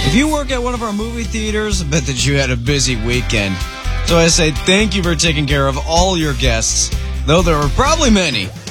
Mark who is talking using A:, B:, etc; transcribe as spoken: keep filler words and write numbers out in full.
A: If you work at one of our movie theaters, I bet that you had a busy weekend. So I say thank you for taking care of all your guests, though there were probably many.